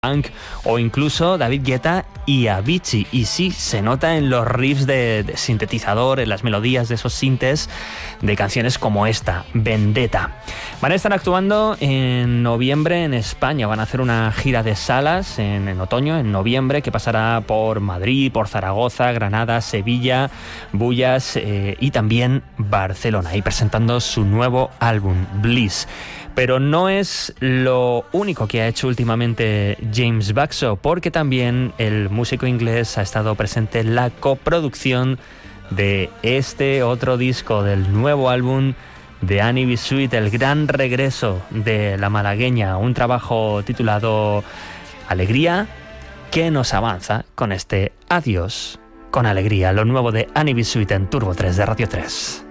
Punk o incluso David Guetta y Avicii. Y sí, se nota en los riffs de sintetizador, en las melodías de esos sintes de canciones como esta, Vendetta. Van a estar actuando en noviembre en España. Van a hacer una gira de salas en otoño, en noviembre, que pasará por Madrid, por Zaragoza, Granada, Sevilla, Bullas y también Barcelona. Y presentando su nuevo álbum, Bliss. Pero no es lo único que ha hecho últimamente James Baxo, porque también el músico inglés ha estado presente en la coproducción de este otro disco, del nuevo álbum de Annie B. Sweet, el gran regreso de la malagueña, un trabajo titulado Alegría, que nos avanza con este Adiós con Alegría, lo nuevo de Annie B. Sweet en Turbo 3 de Radio 3.